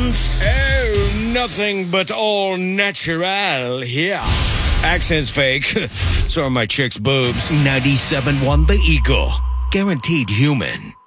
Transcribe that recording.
accents? Oh, nothing but all natural here. Accent's fake. So are my chick's boobs. 97.1 The Eagle. Guaranteed human.